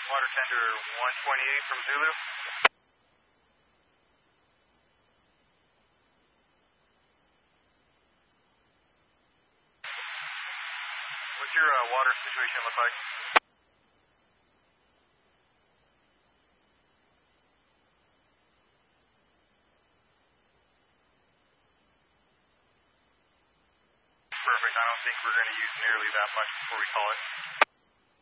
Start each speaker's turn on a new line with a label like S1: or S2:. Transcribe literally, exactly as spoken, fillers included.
S1: Water tender one twenty-eight from Zulu. What's your uh, water situation look like? Perfect. I don't think we're going to use nearly that much before we call it.